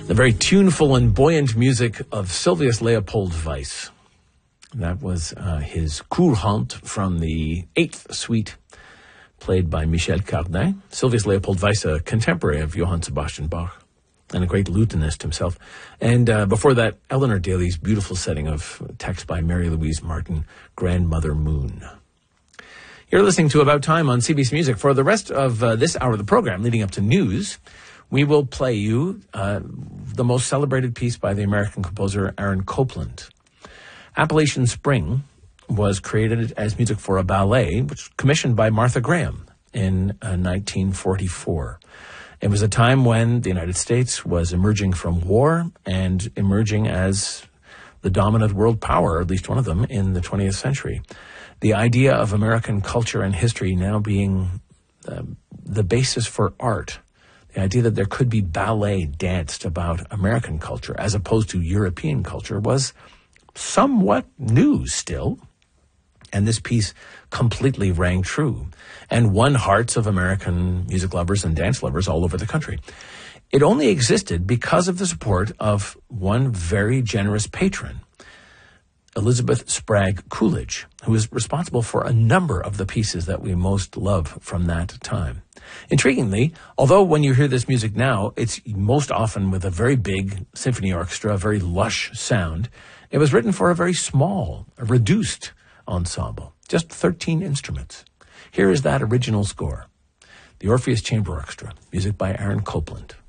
The very tuneful and buoyant music of Sylvius Leopold Weiss. That was his Courante from the 8th suite, played by Michel Cardin. Sylvius Leopold Weiss, a contemporary of Johann Sebastian Bach, and a great lutenist himself. And before that, Eleanor Daly's beautiful setting of text by Mary Louise Martin, Grandmother Moon. You're listening to About Time on CBC Music. For the rest of this hour of the program, leading up to news, we will play you the most celebrated piece by the American composer Aaron Copland. Appalachian Spring was created as music for a ballet, which was commissioned by Martha Graham in 1944. It was a time when the United States was emerging from war and emerging as the dominant world power, at least one of them, in the 20th century. The idea of American culture and history now being the basis for art, the idea that there could be ballet danced about American culture as opposed to European culture was somewhat new still. And this piece completely rang true and won hearts of American music lovers and dance lovers all over the country. It only existed because of the support of one very generous patron, Elizabeth Spragg Coolidge, who is responsible for a number of the pieces that we most love from that time. Intriguingly, although when you hear this music now, it's most often with a very big symphony orchestra, a very lush sound, it was written for a very small, a reduced ensemble, just 13 instruments. Here is that original score, the Orpheus Chamber Orchestra, music by Aaron Copland.